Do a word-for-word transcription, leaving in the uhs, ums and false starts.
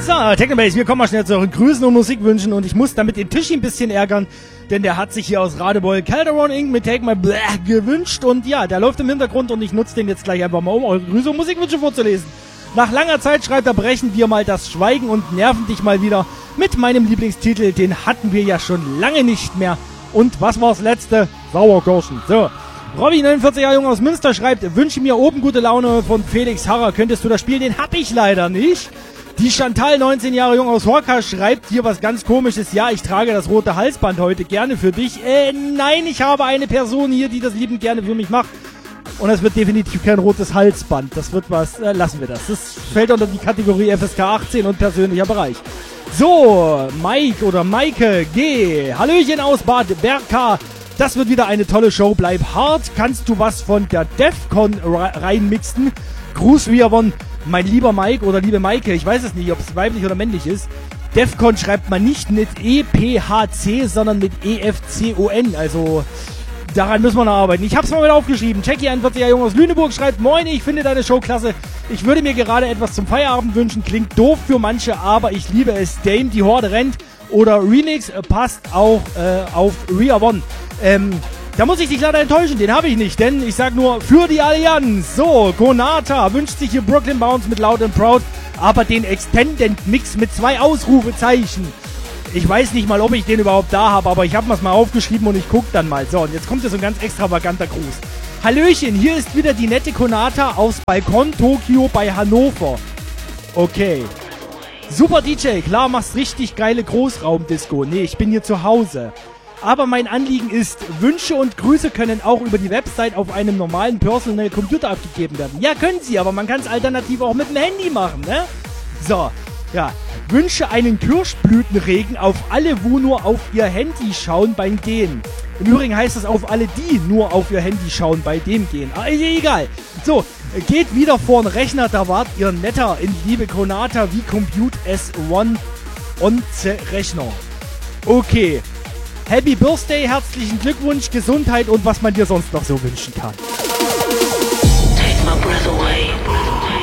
So, Technobase, wir kommen mal schnell zu euren Grüßen und Musikwünschen und ich muss damit den Tischi ein bisschen ärgern, denn der hat sich hier aus Radebeul Calderon Incorporated mit Take My Blah gewünscht und ja, der läuft im Hintergrund und ich nutze den jetzt gleich einfach mal, um eure Grüße und Musikwünsche vorzulesen. Nach langer Zeit, schreibt er, brechen wir mal das Schweigen und nerven dich mal wieder mit meinem Lieblingstitel, den hatten wir ja schon lange nicht mehr. Und was war's letzte? Sauerkirschen. So. Robby, neunundvierzig Jahre jung aus Münster, schreibt, wünsche mir oben gute Laune von Felix Harrer. Könntest du das Spiel? Den hab ich leider nicht. Die Chantal, neunzehn Jahre jung aus Horka, schreibt hier was ganz Komisches. Ja, ich trage das rote Halsband heute gerne für dich. Äh, nein, ich habe eine Person hier, die das liebend gerne für mich macht. Und es wird definitiv kein rotes Halsband. Das wird was, äh, lassen wir das. Das fällt unter die Kategorie F S K achtzehn und persönlicher Bereich. So, Mike oder Maike G. Hallöchen aus Bad Berka. Das wird wieder eine tolle Show. Bleib hart. Kannst du was von der DEFCON reinmixen? Gruß Riavon. Mein lieber Mike oder liebe Maike, ich weiß es nicht, ob es weiblich oder männlich ist. DEFCON schreibt man nicht mit E P H C, sondern mit E F C O N. Also daran müssen wir noch arbeiten. Ich hab's mal wieder aufgeschrieben. Jackie, einundvierzig Jahre jung aus Lüneburg, schreibt, moin, ich finde deine Show klasse. Ich würde mir gerade etwas zum Feierabend wünschen. Klingt doof für manche, aber ich liebe es. Dame, die Horde rennt. Oder Remix äh, passt auch äh, auf Riavon. Ähm... Da muss ich dich leider enttäuschen, den habe ich nicht, denn ich sag nur, für die Allianz. So, Konata wünscht sich hier Brooklyn Bounce mit Loud and Proud, aber den Extended Mix mit zwei Ausrufezeichen. Ich weiß nicht mal, ob ich den überhaupt da habe, aber ich habe mir's mal aufgeschrieben und ich guck dann mal. So, und jetzt kommt hier so ein ganz extravaganter Gruß. Hallöchen, hier ist wieder die nette Konata aus Balkon Tokio bei Hannover. Okay. Super D J, klar, machst richtig geile Großraumdisco. Nee, ich bin hier zu Hause. Aber mein Anliegen ist, Wünsche und Grüße können auch über die Website auf einem normalen Personal Computer abgegeben werden. Ja, können sie, aber man kann es alternativ auch mit dem Handy machen, ne? So, ja. Wünsche einen Kirschblütenregen auf alle, wo nur auf ihr Handy schauen beim Gehen. Im Übrigen heißt es auf alle, die nur auf ihr Handy schauen bei dem Gehen. Aber egal. So, geht wieder vor den Rechner, da wart ihr netter in liebe Konata wie Compute S eins on the Rechner. Okay. Happy Birthday, herzlichen Glückwunsch, Gesundheit und was man dir sonst noch so wünschen kann.